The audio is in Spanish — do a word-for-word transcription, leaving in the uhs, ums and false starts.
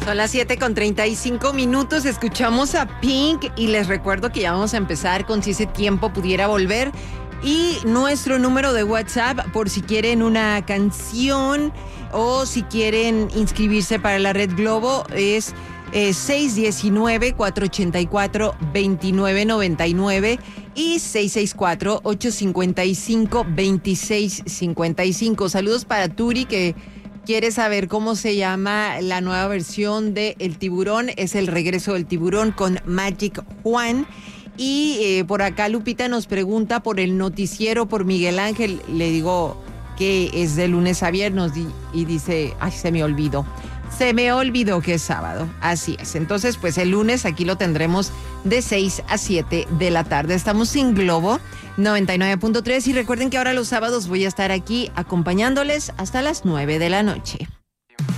Son las siete con treinta y cinco minutos, escuchamos a Pink y les recuerdo que ya vamos a empezar con Si ese tiempo pudiera volver. Y nuestro número de WhatsApp por si quieren una canción o si quieren inscribirse para la Red Globo es eh, seis uno nueve, cuatro ocho cuatro, dos nueve nueve nueve y seis seis cuatro, ocho cinco cinco, dos seis cinco cinco. Saludos para Turi, que quiere saber cómo se llama la nueva versión de El Tiburón. Es El Regreso del Tiburón con Magic Juan. Y eh, por acá Lupita nos pregunta por el noticiero, por Miguel Ángel. Le digo que es de lunes a viernes y, y dice, ay, se me olvidó. Se me olvidó que es sábado. Así es. Entonces, pues el lunes aquí lo tendremos de seis a siete de la tarde. Estamos sin Globo noventa y nueve punto tres y recuerden que ahora los sábados voy a estar aquí acompañándoles hasta las nueve de la noche.